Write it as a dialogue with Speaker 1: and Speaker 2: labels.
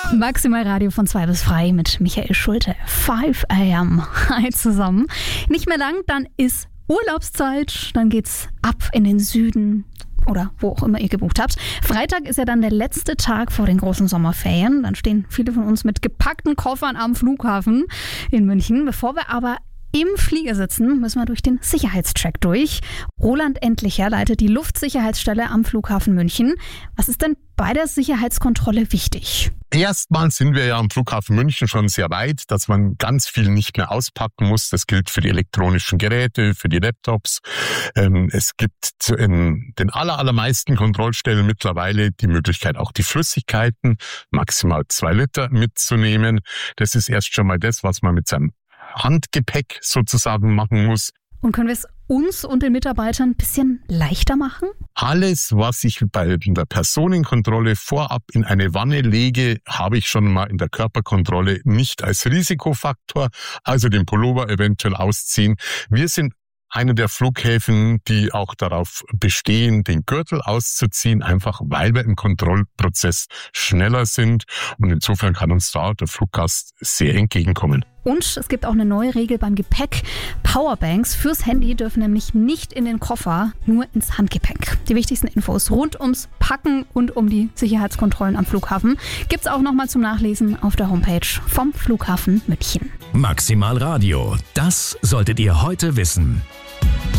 Speaker 1: Maximal Radio von 2 bis 3 mit Michael Schulte. 5 a.m. Hi zusammen. Nicht mehr lang, dann ist Urlaubszeit. Dann geht's ab in den Süden oder wo auch immer ihr gebucht habt. Freitag ist ja dann der letzte Tag vor den großen Sommerferien. Dann stehen viele von uns mit gepackten Koffern am Flughafen in München. Bevor wir aber im Flieger sitzen, müssen wir durch den Sicherheitscheck durch. Roland Endlicher leitet die Luftsicherheitsstelle am Flughafen München. Was ist denn bei der Sicherheitskontrolle wichtig?
Speaker 2: Erstmal sind wir ja am Flughafen München schon sehr weit, dass man ganz viel nicht mehr auspacken muss. Das gilt für die elektronischen Geräte, für die Laptops. Es gibt in den allermeisten Kontrollstellen mittlerweile die Möglichkeit, auch die Flüssigkeiten, maximal 2 Liter mitzunehmen. Das ist erst schon mal das, was man mit seinem Handgepäck sozusagen machen muss.
Speaker 1: Und können wir es uns und den Mitarbeitern ein bisschen leichter machen?
Speaker 2: Alles, was ich bei der Personenkontrolle vorab in eine Wanne lege, habe ich schon mal in der Körperkontrolle nicht als Risikofaktor, also den Pullover eventuell ausziehen. Wir sind einer der Flughäfen, die auch darauf bestehen, den Gürtel auszuziehen, einfach weil wir im Kontrollprozess schneller sind. Und insofern kann uns da der Fluggast sehr entgegenkommen.
Speaker 1: Und es gibt auch eine neue Regel beim Gepäck. Powerbanks fürs Handy dürfen nämlich nicht in den Koffer, nur ins Handgepäck. Die wichtigsten Infos rund ums Packen und um die Sicherheitskontrollen am Flughafen gibt's auch nochmal zum Nachlesen auf der Homepage vom Flughafen München.
Speaker 3: Maximal Radio, das solltet ihr heute wissen.